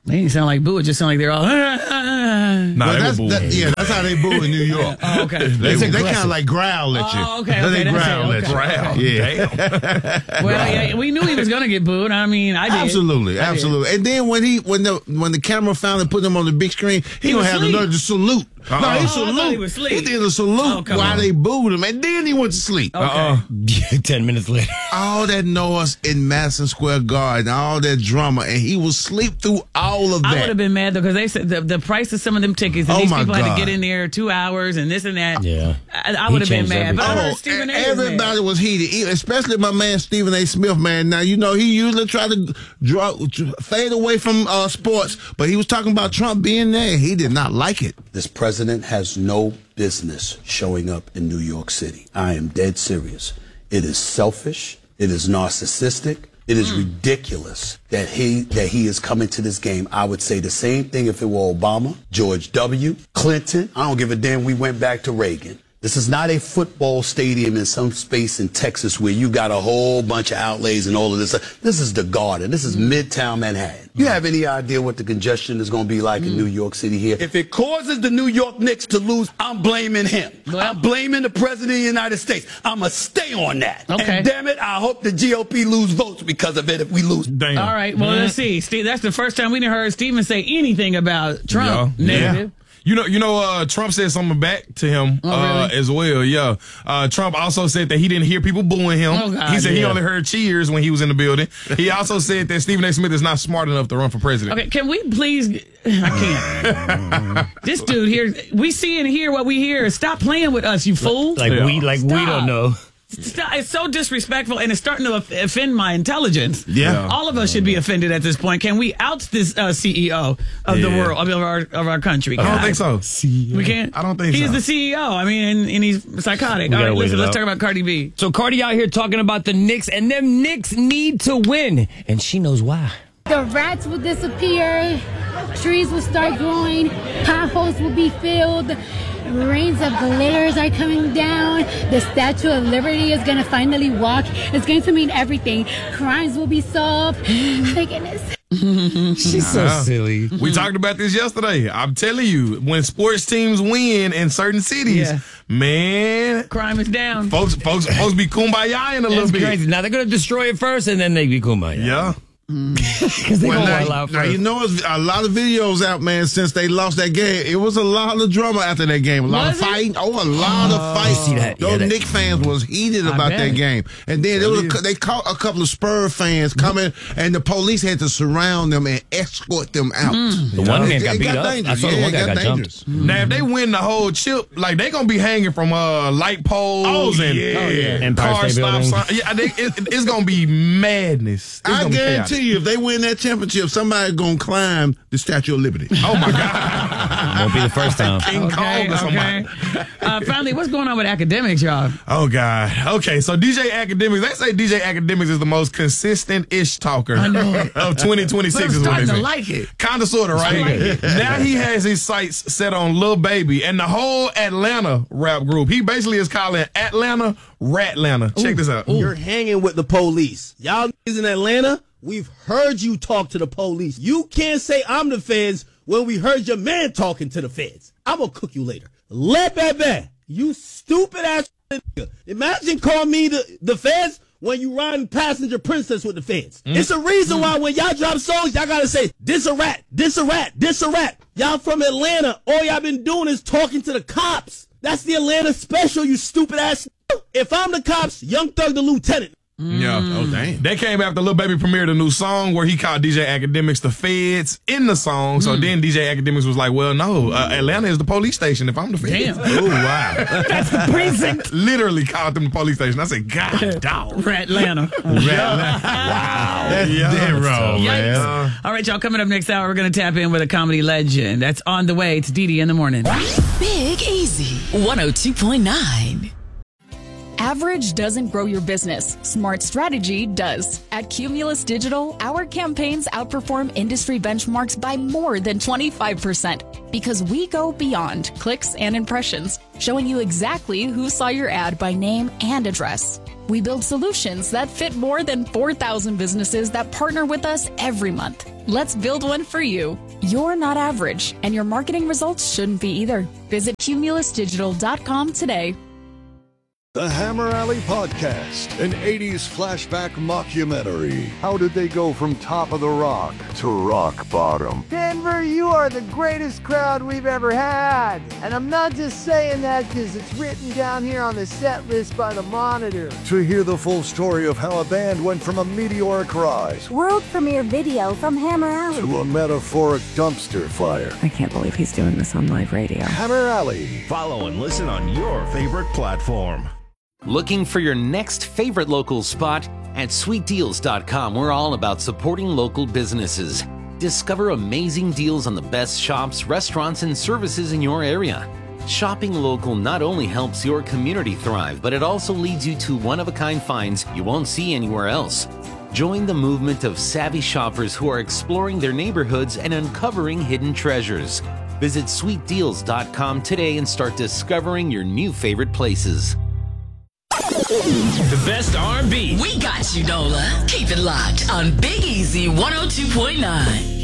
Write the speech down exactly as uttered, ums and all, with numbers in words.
They didn't sound like boo. It just sounded like they're all. Ah, ah, ah. Nah, well, they that's, were that, booing. yeah, that's how they boo in New York. Oh, okay. They, That's they kind of like growl at you. Oh, okay, Then okay, they that's growl it, at okay. you. Yeah. Well, yeah, we knew he was going to get booed. I mean, I did. Absolutely, I did. absolutely. And then when he when the when the camera finally put him on the big screen, he, He gonna was have the asleep. nerve to salute. Uh-uh. No, he Oh, I salute. thought he was asleep. He did a salute Oh, come while on. they booed him, and then he went to sleep. Okay. Uh-uh. Ten minutes later. All that noise in Madison Square Garden, all that drama, and he was asleep through all of I would that. have been mad though because they said the, the price of some of them tickets and Oh, these my people had God. to get in there two hours and this and that. Yeah. I, I He would have been changed mad. But I everything. heard Oh, Stephen A. was mad. everybody was heated, e- especially my man Stephen A. Smith. Man, now you know he usually try to draw fade away from uh, sports, but he was talking about Trump being there. He did not like it. This president has no business showing up in New York City. I am dead serious. It is selfish. It is narcissistic. It is ridiculous that he that he is coming to this game. I would say the same thing if it were Obama, George W., Clinton. I don't give a damn. We went back to Reagan. This is not a football stadium in some space in Texas where you got a whole bunch of outlays and all of this. This is the Garden. This is Midtown Manhattan. You have any idea what the congestion is going to be like in New York City here? If it causes the New York Knicks to lose, I'm blaming him. Well- I'm blaming the president of the United States. I'm going to stay on that. Okay. And damn it, I hope the G O P lose votes because of it if we lose. Damn. All right. Well, let's see. Steve, that's the first time we didn't heard Stephen say anything about Trump. Yeah. Negative. You know, you know. Uh, Trump said something back to him Oh, uh, really? as well. Yeah. Uh, Trump also said that he didn't hear people booing him. Oh, God, he said he yeah. only heard cheers when he was in the building. He also said that Stephen A. Smith is not smart enough to run for president. Okay, can we please? I can't. This dude here, we see and hear what we hear. Stop playing with us, you fool. Like Yeah. we, like we Stop. don't know. Stop. It's so disrespectful, and it's starting to off- offend my intelligence. Yeah. All of us should be offended at this point. Can we out this uh, C E O of the Yeah. world, of our of our country? I don't God. think so. We can't. I don't think he's so. the C E O. I mean, and, and he's psychotic. We All gotta right, wait listen. it Let's out. talk about Cardi B. So Cardi out here talking about the Knicks, and them Knicks need to win, and she knows why. The rats will disappear, trees will start growing, potholes will be filled, rains of glitters are coming down, the Statue of Liberty is going to finally walk. It's going to mean everything. Crimes will be solved. Thank goodness. She's so silly. We talked about this yesterday. I'm telling you, when sports teams win in certain cities, Yeah. man, Crime is down. folks, folks, folks be kumbaya in a little That's bit. crazy. Now they're gonna destroy it first, and then they be kumbaya. Yeah. because they Well, go now, all out now first. you know it's a lot of videos out, man. Since they lost that game, it was a lot of drama after that game. A lot Was of it? fighting. Oh, a lot of fighting. see that? Those Yeah, that- Knicks fans was heated I about bet. that game. And then there was a, they caught a couple of Spur fans coming, and the police had to surround them and escort them out. The one man It- got it beat up. I dangerous. saw the Yeah, one it guy got dangerous. jumped. Now, if they win the whole chip, like they gonna be hanging from uh light poles Oh, and yeah. Oh, yeah. Empire car State stop Building. signs. Yeah, they, it, it's gonna be madness. It's I gonna be guarantee chaotic. you, if they win that championship, somebody's gonna climb the Statue of Liberty. Oh my God, Won't be the first time. King Okay, Kong or somebody. okay. Uh, finally, what's going on with academics, y'all? Oh God. Okay, so D J Academics, they say D J Academics is the most consistent ish talker of twenty twenty-six. But I'm is what they starting to say. like it. Kind of, sort of, right? like it. Now he has his sights set on Lil Baby and the whole Atlanta rap group. He basically is calling Atlanta Ratlanta. Check this out. You're hanging with the police. Y'all niggas in Atlanta, we've heard you talk to the police. You can't say I'm the feds when we heard your man talking to the feds. I'm gonna cook you later. Let baby, you stupid ass nigga. Imagine calling me the, the feds when you riding passenger princess with the feds. Mm. It's a reason why when y'all drop songs, y'all gotta say, this a rat, this a rat, this a rat. Y'all from Atlanta, all y'all been doing is talking to the cops. That's the Atlanta special, you stupid ass nigga. If I'm the cops, Young Thug the lieutenant. Yeah. Oh, dang. They came after Lil Baby premiered a new song where he called D J Academics the feds in the song. So then D J Academics was like, well, no, uh, Atlanta is the police station if I'm the feds. Damn. Oh, wow. That's the precinct. Literally called them the police station. I said, God, dog. Ratlanta. Wow. That's dead wrong, man. Yikes. All right, y'all, coming up next hour, we're going to tap in with a comedy legend. That's on the way. It's Dee Dee in the morning. Big Easy, one oh two point nine. Average doesn't grow your business. Smart strategy does. At Cumulus Digital, our campaigns outperform industry benchmarks by more than twenty-five percent because we go beyond clicks and impressions, showing you exactly who saw your ad by name and address. We build solutions that fit more than four thousand businesses that partner with us every month. Let's build one for you. You're not average, and your marketing results shouldn't be either. Visit cumulus digital dot com today. The Hammer Alley Podcast, an eighties flashback mockumentary. How did they go from top of the rock to rock bottom? Denver, you are the greatest crowd we've ever had. And I'm not just saying that because it's written down here on the set list by the Monitor. To hear the full story of how a band went from a meteoric rise, world premiere video from Hammer Alley, to a metaphoric dumpster fire. I can't believe he's doing this on live radio. Hammer Alley. Follow and listen on your favorite platform. Looking for your next favorite local spot? At sweet deals dot com, we're all about supporting local businesses. Discover amazing deals on the best shops, restaurants, and services in your area. Shopping local not only helps your community thrive, but it also leads you to one-of-a-kind finds you won't see anywhere else. Join the movement of savvy shoppers who are exploring their neighborhoods and uncovering hidden treasures. Visit sweet deals dot com today and start discovering your new favorite places. The best R and B. We got you, Nola. Keep it locked on Big Easy one oh two point nine.